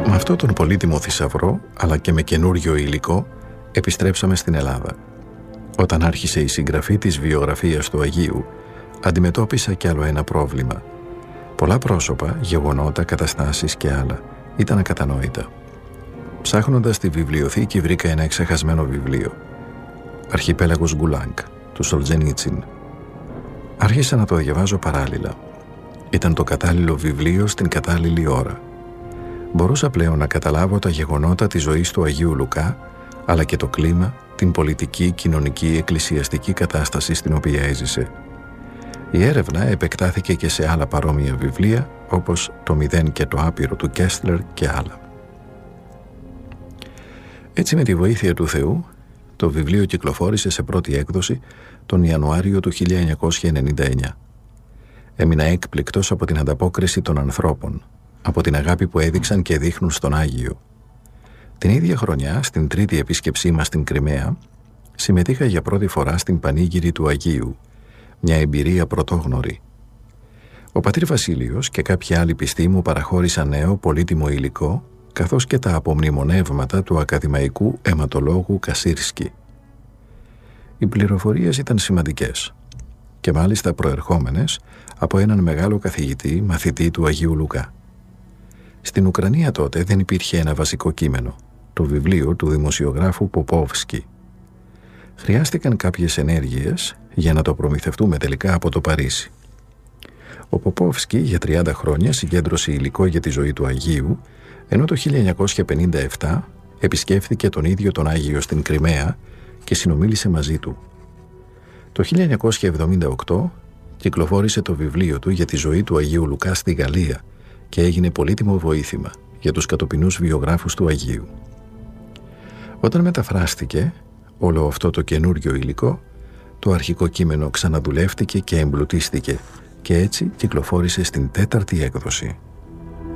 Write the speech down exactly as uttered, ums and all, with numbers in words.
Με αυτό τον πολύτιμο θησαυρό, αλλά και με καινούριο υλικό, επιστρέψαμε στην Ελλάδα. Όταν άρχισε η συγγραφή της βιογραφίας του Αγίου, αντιμετώπισα κι άλλο ένα πρόβλημα. Πολλά πρόσωπα, γεγονότα, καταστάσεις και άλλα ήταν ακατανόητα. Ψάχνοντας τη βιβλιοθήκη βρήκα ένα εξεχασμένο βιβλίο. Αρχιπέλαγος Γκουλάνκ, του Σολτζενίτσιν. Άρχισα να το διαβάζω παράλληλα. Ήταν το κατάλληλο βιβλίο στην κατάλληλη ώρα. Μπορούσα πλέον να καταλάβω τα γεγονότα της ζωής του Αγίου Λουκά, αλλά και το κλίμα, την πολιτική, κοινωνική, εκκλησιαστική κατάσταση στην οποία έζησε. Η έρευνα επεκτάθηκε και σε άλλα παρόμοια βιβλία, όπως «Το μηδέν και το άπειρο» του Κέστλερ και άλλα. Έτσι, με τη βοήθεια του Θεού, το βιβλίο κυκλοφόρησε σε πρώτη έκδοση τον Ιανουάριο του χίλια εννιακόσια ενενήντα εννιά. Έμεινα έκπληκτος από την ανταπόκριση των ανθρώπων, από την αγάπη που έδειξαν και δείχνουν στον Άγιο. Την ίδια χρονιά, στην τρίτη επίσκεψή μας στην Κριμαία, συμμετείχα για πρώτη φορά στην Πανήγυρη του Αγίου, μια εμπειρία πρωτόγνωρη. Ο πατήρ Βασίλειος και κάποιοι άλλοι πιστοί μου παραχώρησαν νέο πολύτιμο υλικό, καθώς και τα απομνημονεύματα του ακαδημαϊκού αιματολόγου Κασίρσκι. Οι πληροφορίες ήταν σημαντικές και μάλιστα προερχόμενες από έναν μεγάλο καθηγητή, μαθητή του Αγίου Λουκά. Στην Ουκρανία τότε δεν υπήρχε ένα βασικό κείμενο, το βιβλίο του δημοσιογράφου Ποπόφσκι. Χρειάστηκαν κάποιες ενέργειες για να το προμηθευτούμε τελικά από το Παρίσι. Ο Ποπόφσκι για τριάντα χρόνια συγκέντρωσε υλικό για τη ζωή του Αγίου, ενώ το χίλια εννιακόσια πενήντα επτά επισκέφθηκε τον ίδιο τον Άγιο στην Κριμαία και συνομίλησε μαζί του. Το χίλια εννιακόσια εβδομήντα οκτώ κυκλοφόρησε το βιβλίο του για τη ζωή του Αγίου Λουκά στη Γαλλία και έγινε πολύτιμο βοήθημα για τους κατοπινούς βιογράφους του Αγίου. Όταν μεταφράστηκε όλο αυτό το καινούριο υλικό, το αρχικό κείμενο ξαναδουλεύτηκε και εμπλουτίστηκε και έτσι κυκλοφόρησε στην τέταρτη έκδοση.